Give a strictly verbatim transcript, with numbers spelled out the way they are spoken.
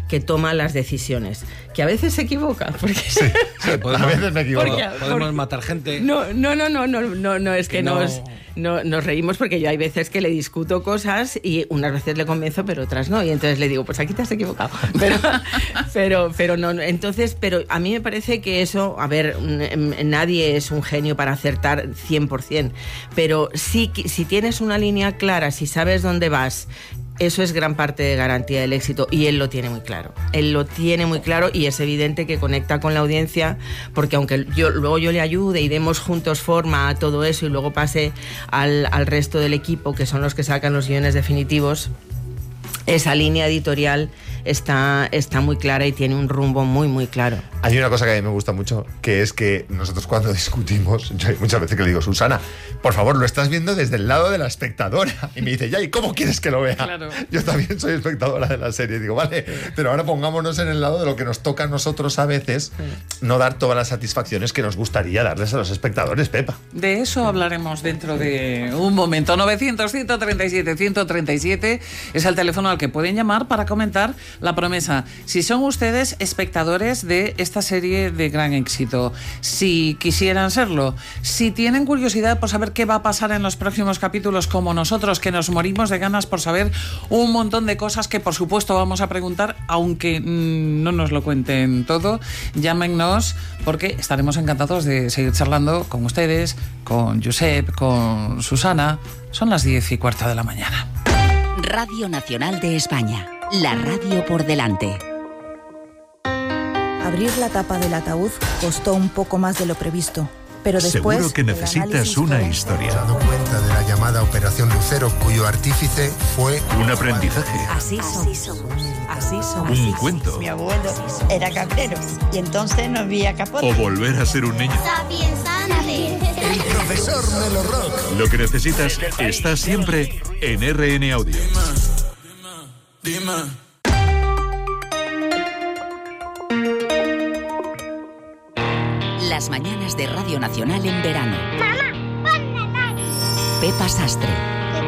que toma las decisiones, que a veces se equivoca, porque sí, sí, podemos, a veces me equivoco. Porque, podemos porque, matar gente. No, no, no, no, no, no, no es que, que no... nos No, nos reímos porque yo hay veces que le discuto cosas y unas veces le convenzo, pero otras no. Y entonces le digo, pues aquí te has equivocado. Pero, pero, pero no, entonces, pero a mí me parece que eso, a ver, nadie es un genio para acertar cien por ciento, pero sí, si tienes una línea clara, si sabes dónde vas, eso es gran parte de garantía del éxito, y él lo tiene muy claro. Él lo tiene muy claro y es evidente que conecta con la audiencia, porque aunque yo luego yo le ayude y demos juntos forma a todo eso y luego pase al, al resto del equipo, que son los que sacan los guiones definitivos, esa línea editorial está, está muy clara y tiene un rumbo muy, muy claro. Hay una cosa que a mí me gusta mucho, que es que nosotros cuando discutimos, yo hay muchas veces que le digo, Susana, por favor, lo estás viendo desde el lado de la espectadora. Y me dice, ya, ¿y cómo quieres que lo vea? Claro. Yo también soy espectadora de la serie. Y digo, vale, pero ahora pongámonos en el lado de lo que nos toca a nosotros a veces, no dar todas las satisfacciones que nos gustaría darles a los espectadores, Pepa. De eso hablaremos dentro de un momento. novecientos, ciento treinta y siete, ciento treinta y siete es el teléfono al que pueden llamar para comentar la promesa. Si son ustedes espectadores de esta serie de gran éxito, si quisieran serlo, si tienen curiosidad por saber qué va a pasar en los próximos capítulos, como nosotros, que nos morimos de ganas por saber un montón de cosas que por supuesto vamos a preguntar, aunque mmm, no nos lo cuenten todo, llámenos, porque estaremos encantados de seguir charlando con ustedes, con Josep, con Susana. Son las diez y cuarta de la mañana. Radio Nacional de España, la radio por delante. Abrir la tapa del ataúd costó un poco más de lo previsto, pero después... Seguro que necesitas una historia. He dado cuenta de la llamada Operación Lucero, cuyo artífice fue... Un aprendizaje. Así somos. Así somos. Un cuento. Mi abuelo era cabrero y entonces no había capote. O volver a ser un niño. El profesor Melo Rock. Lo que necesitas está siempre en R N Audio. Dime, dime. Las mañanas de Radio Nacional en verano. Mamá, ponme radio. Pepa Sastre.